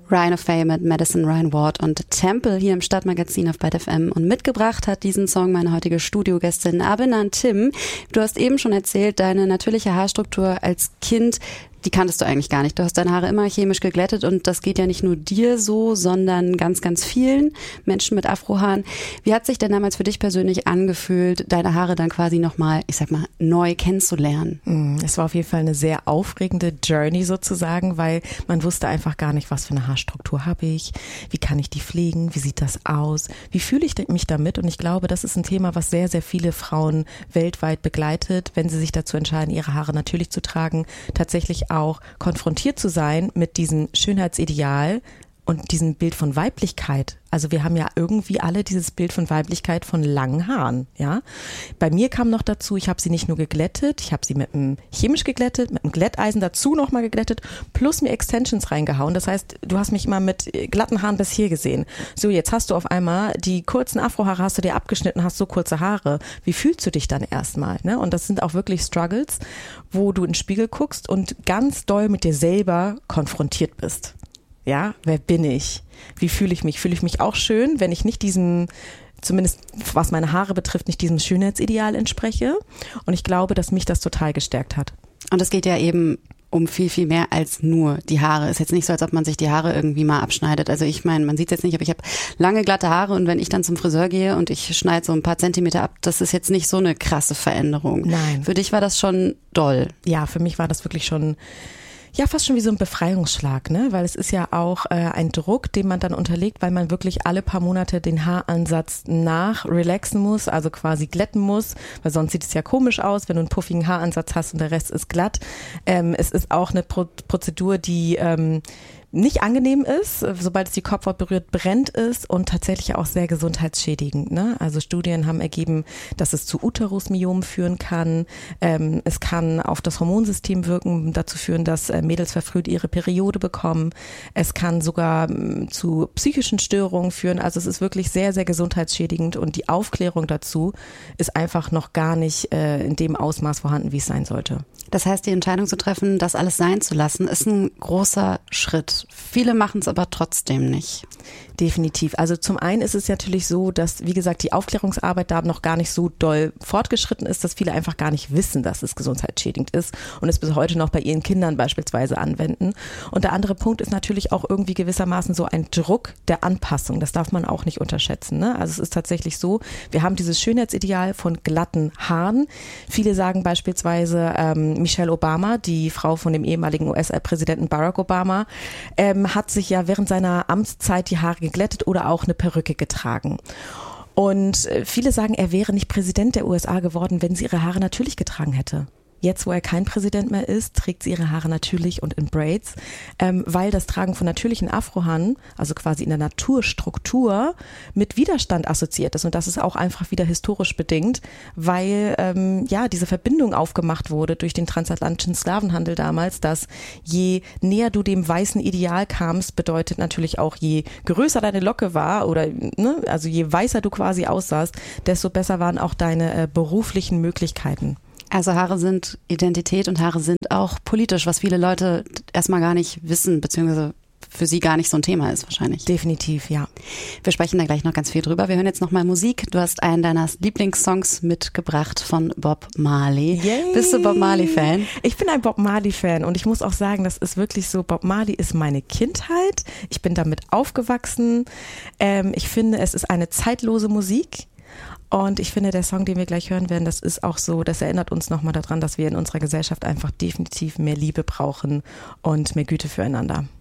Ryan of Fame mit Madison Ryan Ward und Temple hier im Stadtmagazin auf Byte FM. Und mitgebracht hat diesen Song meine heutige Studiogästin Abinan Tim. Du hast eben schon erzählt, deine natürliche Haarstruktur als Kind, die kanntest du eigentlich gar nicht. Du hast deine Haare immer chemisch geglättet und das geht ja nicht nur dir so, sondern ganz, ganz vielen Menschen mit Afrohaaren. Wie hat sich denn damals für dich persönlich angefühlt, deine Haare dann quasi nochmal, ich sag mal, neu kennenzulernen? Es war auf jeden Fall eine sehr aufregende Journey sozusagen, weil man wusste einfach gar nicht, was für eine Haarstruktur habe ich, wie kann ich die pflegen, wie sieht das aus, wie fühle ich mich damit, und ich glaube, das ist ein Thema, was sehr, sehr viele Frauen weltweit begleitet, wenn sie sich dazu entscheiden, ihre Haare natürlich zu tragen, tatsächlich auch konfrontiert zu sein mit diesem Schönheitsideal und diesem Bild von Weiblichkeit. Also wir haben ja irgendwie alle dieses Bild von Weiblichkeit von langen Haaren, ja. Bei mir kam noch dazu, ich habe sie nicht nur geglättet, ich habe sie mit einem chemisch geglättet, mit einem Glätteisen dazu nochmal geglättet, plus mir Extensions reingehauen. Das heißt, du hast mich immer mit glatten Haaren bis hier gesehen. So, jetzt hast du auf einmal die kurzen Afrohaare, hast du dir abgeschnitten, hast so kurze Haare. Wie fühlst du dich dann erstmal, ne? Und das sind auch wirklich Struggles, wo du in den Spiegel guckst und ganz doll mit dir selber konfrontiert bist. Ja, wer bin ich? Wie fühle ich mich? Fühle ich mich auch schön, wenn ich nicht diesem, zumindest was meine Haare betrifft, nicht diesem Schönheitsideal entspreche? Und ich glaube, dass mich das total gestärkt hat. Und es geht ja eben um viel, viel mehr als nur die Haare. Ist jetzt nicht so, als ob man sich die Haare irgendwie mal abschneidet. Also ich meine, man sieht es jetzt nicht, aber ich habe lange glatte Haare und wenn ich dann zum Friseur gehe und ich schneide so ein paar Zentimeter ab, das ist jetzt nicht so eine krasse Veränderung. Nein. Für dich war das schon doll. Ja, für mich war das wirklich schon, ja, fast schon wie so ein Befreiungsschlag, ne? Weil es ist ja auch ein Druck, den man dann unterlegt, weil man wirklich alle paar Monate den Haaransatz relaxen muss, also quasi glätten muss, weil sonst sieht es ja komisch aus, wenn du einen puffigen Haaransatz hast und der Rest ist glatt. Es ist auch eine Prozedur, die nicht angenehm ist, sobald es die Kopfhaut berührt, brennt es und tatsächlich auch sehr gesundheitsschädigend, ne? Also Studien haben ergeben, dass es zu Uterusmyomen führen kann. Es kann auf das Hormonsystem wirken, dazu führen, dass Mädels verfrüht ihre Periode bekommen. Es kann sogar zu psychischen Störungen führen. Also es ist wirklich sehr, sehr gesundheitsschädigend und die Aufklärung dazu ist einfach noch gar nicht in dem Ausmaß vorhanden, wie es sein sollte. Das heißt, die Entscheidung zu treffen, das alles sein zu lassen, ist ein großer Schritt. Viele machen es aber trotzdem nicht. Definitiv. Also zum einen ist es natürlich so, dass, wie gesagt, die Aufklärungsarbeit da noch gar nicht so doll fortgeschritten ist, dass viele einfach gar nicht wissen, dass es gesundheitsschädigend ist und es bis heute noch bei ihren Kindern beispielsweise anwenden. Und der andere Punkt ist natürlich auch irgendwie gewissermaßen so ein Druck der Anpassung. Das darf man auch nicht unterschätzen, ne? Also es ist tatsächlich so, wir haben dieses Schönheitsideal von glatten Haaren. Viele sagen beispielsweise, Michelle Obama, die Frau von dem ehemaligen US-Präsidenten Barack Obama, hat sich ja während seiner Amtszeit die Haare geglättet oder auch eine Perücke getragen. Und viele sagen, er wäre nicht Präsident der USA geworden, wenn sie ihre Haare natürlich getragen hätte. Jetzt, wo er kein Präsident mehr ist, trägt sie ihre Haare natürlich und in Braids, weil das Tragen von natürlichen Afrohaaren, also quasi in der Naturstruktur, mit Widerstand assoziiert ist. Und das ist auch einfach wieder historisch bedingt, weil diese Verbindung aufgemacht wurde durch den transatlantischen Sklavenhandel damals, dass je näher du dem weißen Ideal kamst, bedeutet natürlich auch, je größer deine Locke war oder also je weißer du quasi aussahst, desto besser waren auch deine beruflichen Möglichkeiten. Also Haare sind Identität und Haare sind auch politisch, was viele Leute erstmal gar nicht wissen, beziehungsweise für sie gar nicht so ein Thema ist wahrscheinlich. Definitiv, ja. Wir sprechen da gleich noch ganz viel drüber. Wir hören jetzt nochmal Musik. Du hast einen deiner Lieblingssongs mitgebracht von Bob Marley. Yay. Bist du Bob Marley-Fan? Ich bin ein Bob Marley-Fan und ich muss auch sagen, das ist wirklich so, Bob Marley ist meine Kindheit. Ich bin damit aufgewachsen. Ich finde, es ist eine zeitlose Musik. Und ich finde, der Song, den wir gleich hören werden, das ist auch so, das erinnert uns nochmal daran, dass wir in unserer Gesellschaft einfach definitiv mehr Liebe brauchen und mehr Güte füreinander.